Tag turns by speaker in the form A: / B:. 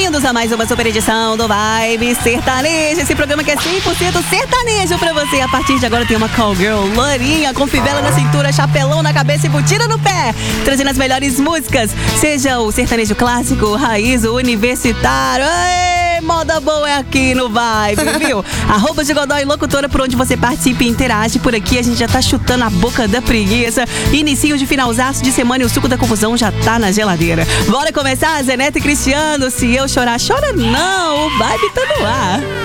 A: bem-vindos a mais uma super edição do Vibe Sertanejo. Esse programa que é 100% sertanejo pra você. A partir de agora tem uma call girl lourinha, com fivela na cintura, chapelão na cabeça e botina no pé, trazendo as melhores músicas, seja o sertanejo clássico, o raiz, o universitário. Ei, moda boa é aqui no Vibe, viu? @Godoy Locutora, por onde você participa e interage. Por aqui a gente já tá chutando a boca da preguiça. Inicinho de finalzaço de semana e o suco da confusão já tá na geladeira. Bora começar, Zé Neto e Cristiano. Se eu chorar, chora não. O Vibe tá no ar.